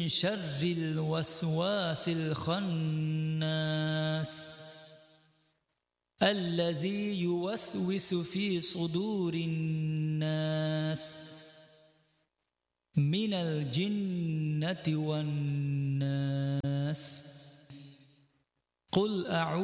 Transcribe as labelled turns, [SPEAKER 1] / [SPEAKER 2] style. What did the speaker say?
[SPEAKER 1] شر الوسواس الخناس الذي يوسوس في صدور الناس من الجنة والناس. قل أعوذ